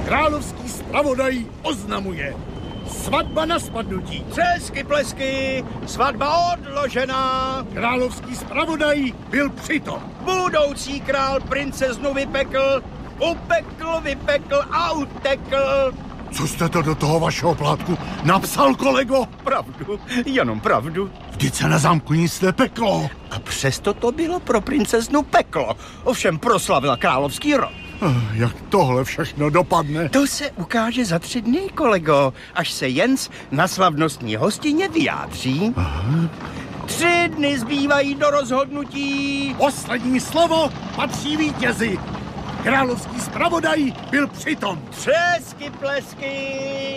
Královský zpravodaj oznamuje. Svatba na spadnutí. Třesky, plesky, svatba odložená. Královský zpravodaj byl přitom. Budoucí král princeznu vypekl, vypekl a utekl. Co jste to do toho vašeho plátku napsal, kolego? Pravdu, jenom pravdu. Vždyť se na zámku nic nepeklo. A přesto to bylo pro princeznu peklo. Ovšem proslavila královský rod. Jak tohle všechno dopadne? To se ukáže za 3 dny, kolego, až se Jens na slavnostní hostině vyjádří. Aha. 3 dny zbývají do rozhodnutí. Poslední slovo patří vítězi. Královský zpravodaj byl přitom. Třesky, plesky.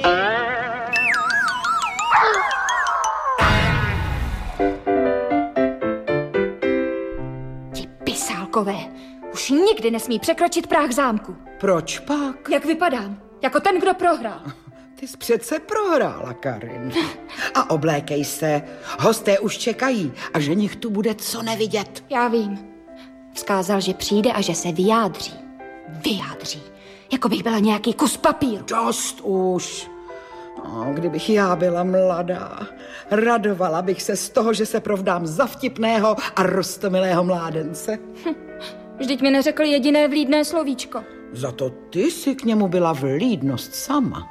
Ti pisálkové už nikdy nesmí překročit práh zámku. Proč pak? Jak vypadám? Jako ten, kdo prohrál. Ty jsi přece prohrála, Karin. A oblékej se. Hosté už čekají a ženich tu bude co nevidět. Já vím. Vzkázal, že přijde a že se vyjádří. Vyjádří. Jako bych byla nějaký kus papíru. Dost už. Kdybych já byla mladá, radovala bych se z toho, že se provdám za vtipného a roztomilého mládence. Vždyť mi neřekl jediné vlídné slovíčko. Za to ty si k němu byla vlídnost sama.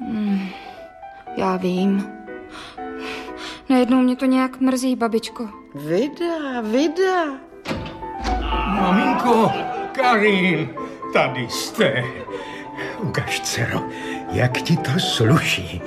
Já vím. Najednou mě to nějak mrzí, babičko. Vida. Maminko, Karin, tady jste. Ukaž, dcero, jak ti to sluší.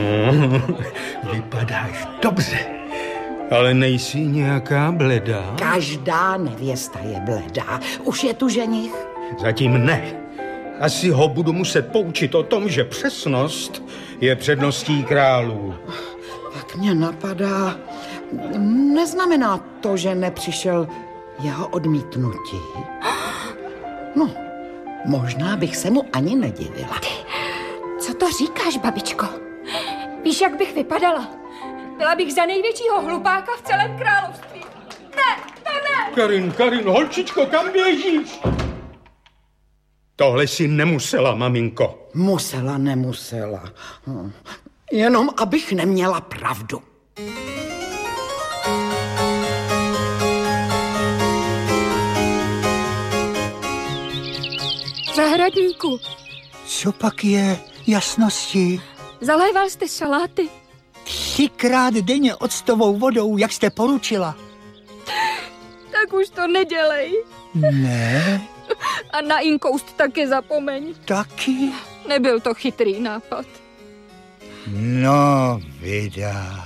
Vypadáš dobře, ale nejsi nějaká bledá. Každá nevěsta je bledá. Už je tu ženich? Zatím ne. Asi ho budu muset poučit o tom, že přesnost je předností králů. Tak mě napadá, neznamená to, že nepřišel jeho odmítnutí? No, možná bych se mu ani nedivila. Co to říkáš, babičko? Víš, jak bych vypadala? Byla bych za největšího hlupáka v celém království. Ne, to ne! Karin, holčičko, kam běžíš? Tohle si nemusela, maminko. Nemusela. Jenom abych neměla pravdu. Zahradníku. Co pak je, jasnosti? Zaléval jste saláty? 3krát denně octovou vodou, jak jste poručila. Tak už to nedělej. Ne. A na inkoust taky zapomeň. Taky? Nebyl to chytrý nápad. No, Vida.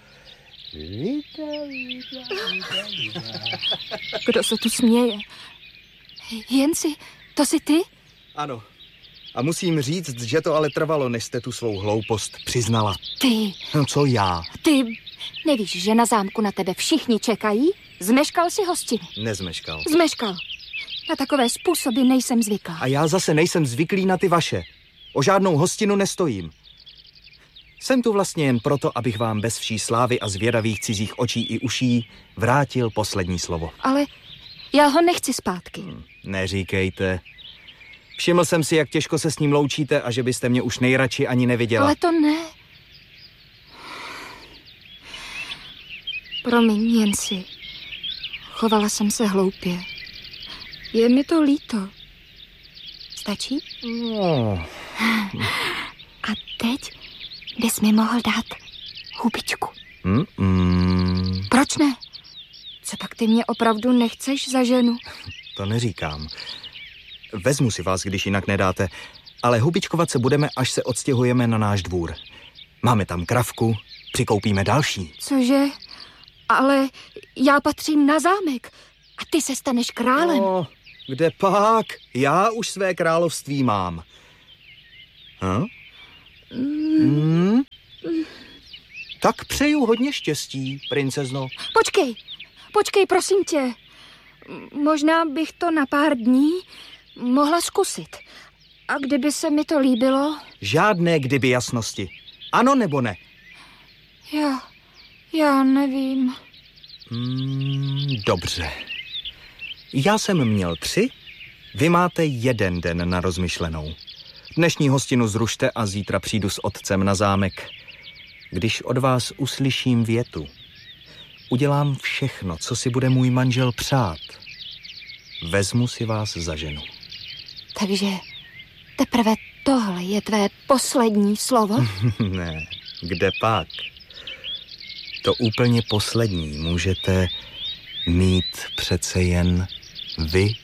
Kdo se tu směje? Jensi, to jsi ty? Ano. A musím říct, že to ale trvalo, než jste tu svou hloupost přiznala. Ty. No co já? Ty. Nevíš, že na zámku na tebe všichni čekají? Zmeškal si hostinu. Nezmeškal. Zmeškal. Na takové způsoby nejsem zvyklá. A já zase nejsem zvyklý na ty vaše. O žádnou hostinu nestojím. Jsem tu vlastně jen proto, abych vám bez vší slávy a zvědavých cizích očí i uší vrátil poslední slovo. Ale já ho nechci zpátky. Neříkejte. Všiml jsem si, jak těžko se s ním loučíte a že byste mě už nejradši ani neviděla. Ale to ne. Promiň, Jensi. Chovala jsem se hloupě. Je mi to líto. Stačí? No. A teď bys mi mohl dát hubičku. Proč ne? Co pak ty mě opravdu nechceš za ženu? To neříkám. Vezmu si vás, když jinak nedáte, ale hubičkovat se budeme, až se odstěhujeme na náš dvůr. Máme tam kravku, přikoupíme další. Cože? Ale já patřím na zámek a ty se staneš králem. No, kde pak? Já už své království mám. Tak přeju hodně štěstí, princezno. Počkej, prosím tě. Možná bych to na pár dní mohla zkusit. A kdyby se mi to líbilo? Žádné kdyby, jasnosti. Ano nebo ne? Já nevím. Dobře. Já jsem měl 3, vy máte 1 den na rozmyšlenou. Dnešní hostinu zrušte a zítra přijdu s otcem na zámek. Když od vás uslyším větu, udělám všechno, co si bude můj manžel přát. Vezmu si vás za ženu. Takže teprve tohle je tvé poslední slovo? Ne, kde pak? To úplně poslední můžete mít přece jen vy